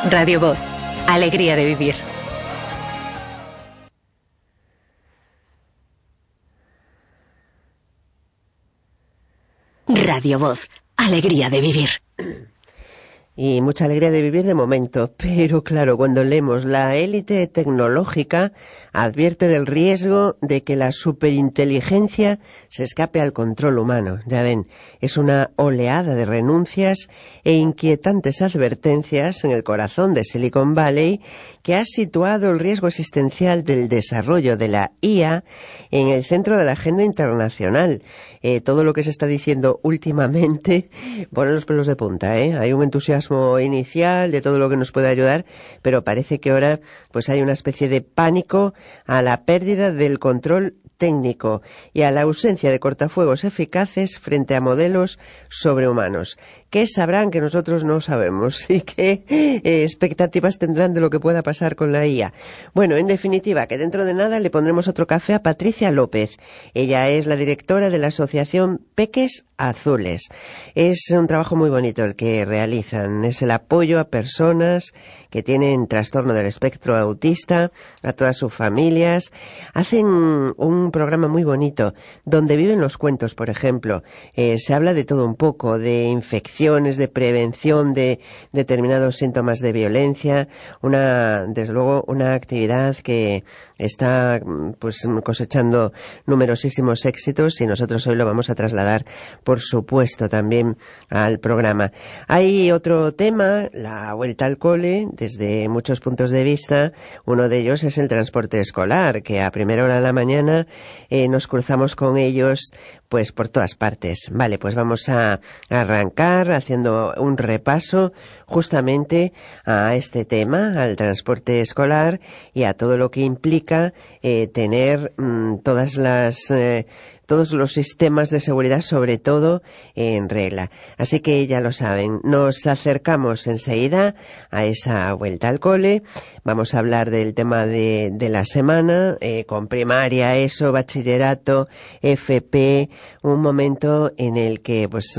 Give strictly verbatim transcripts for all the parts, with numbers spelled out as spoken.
Radio Voz, alegría de vivir. Radio Voz, alegría de vivir. Y mucha alegría de vivir de momento, pero claro, cuando leemos la élite tecnológica advierte del riesgo de que la superinteligencia se escape al control humano. Ya ven, es una oleada de renuncias e inquietantes advertencias en el corazón de Silicon Valley que ha situado el riesgo existencial del desarrollo de la I A en el centro de la agenda internacional. Eh, todo lo que se está diciendo últimamente pone los pelos de punta, ¿eh? Hay un entusiasmo inicial de todo lo que nos puede ayudar, pero parece que ahora pues hay una especie de pánico a la pérdida del control técnico y a la ausencia de cortafuegos eficaces frente a modelos sobrehumanos. ¿Qué sabrán que nosotros no sabemos? ¿Y qué eh, expectativas tendrán de lo que pueda pasar con la I A? Bueno, en definitiva, que dentro de nada le pondremos otro café a Patricia López. Ella es la directora de la asociación Peques Azules. Es un trabajo muy bonito el que realizan. Es el apoyo a personas que tienen trastorno del espectro autista, a todas sus familias. Hacen un programa muy bonito donde viven los cuentos, por ejemplo. Eh, se habla de todo un poco, de infecciones, de prevención de determinados síntomas de violencia. Una, desde luego, una actividad que está pues cosechando numerosísimos éxitos y nosotros hoy lo vamos a trasladar, por supuesto, también al programa. Hay otro tema, la vuelta al cole, desde muchos puntos de vista. Uno de ellos es el transporte escolar, que a primera hora de la mañana eh, nos cruzamos con ellos pues por todas partes. Vale, pues vamos a arrancar haciendo un repaso justamente a este tema, al transporte escolar y a todo lo que implica eh, tener mmm, todas las eh, todos los sistemas de seguridad, sobre todo, en regla. Así que ya lo saben, nos acercamos enseguida a esa vuelta al cole. Vamos a hablar del tema de, de la semana, eh, con primaria, ESO, bachillerato, F P, un momento en el que pues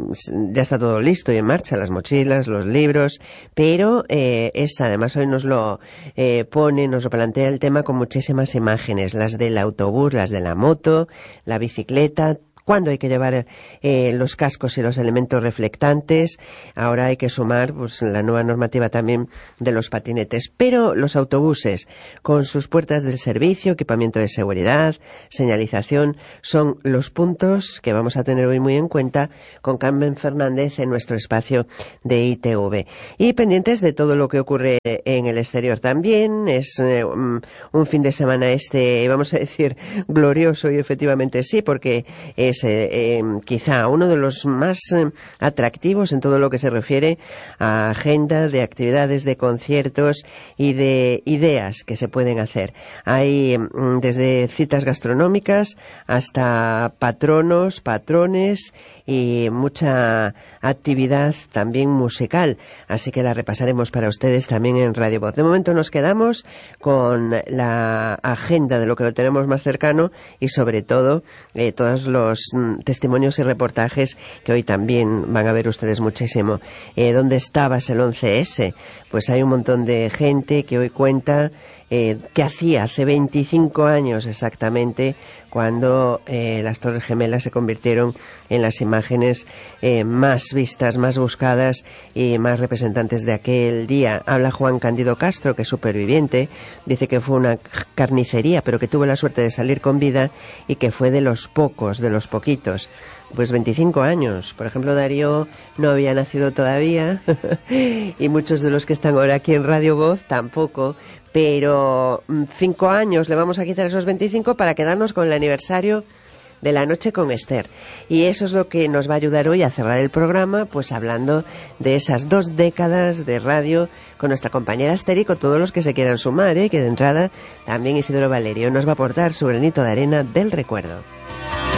ya está todo listo y en marcha, las mochilas, los libros, pero eh, es además hoy nos lo eh, pone, nos lo plantea el tema con muchísimas imágenes, las del autobús, las de la moto, la bicicleta, cuándo hay que llevar eh, los cascos y los elementos reflectantes. Ahora hay que sumar pues la nueva normativa también de los patinetes. Pero los autobuses, con sus puertas del servicio, equipamiento de seguridad, señalización, son los puntos que vamos a tener hoy muy en cuenta con Carmen Fernández en nuestro espacio de I T V. Y pendientes de todo lo que ocurre en el exterior también. Es eh, un fin de semana este, vamos a decir, glorioso, y efectivamente sí, porque es Eh, eh, quizá uno de los más eh, atractivos en todo lo que se refiere a agenda de actividades, de conciertos y de ideas que se pueden hacer. Hay mm, desde citas gastronómicas hasta patronos, patrones y mucha actividad también musical, así que la repasaremos para ustedes también en Radio Voz. De momento nos quedamos con la agenda de lo que tenemos más cercano y sobre todo eh, todos los testimonios y reportajes que hoy también van a ver ustedes muchísimo. Eh, ¿Dónde estabas el once ese? Pues hay un montón de gente que hoy cuenta eh, qué hacía hace veinticinco años exactamente, cuando eh, las Torres Gemelas se convirtieron en las imágenes eh, más vistas, más buscadas y más representantes de aquel día. Habla Juan Cándido Castro, que es superviviente, dice que fue una carnicería, pero que tuvo la suerte de salir con vida y que fue de los pocos, de los poquitos. Pues veinticinco años. Por ejemplo, Darío no había nacido todavía y muchos de los que están ahora aquí en Radio Voz tampoco, pero cinco años le vamos a quitar esos veinticinco para quedarnos con el aniversario de La Noche con Esther. Y eso es lo que nos va a ayudar hoy a cerrar el programa, pues hablando de esas dos décadas de radio con nuestra compañera Esther y con todos los que se quieran sumar, ¿eh? Que de entrada también Isidoro Valerio nos va a aportar su granito de arena del recuerdo.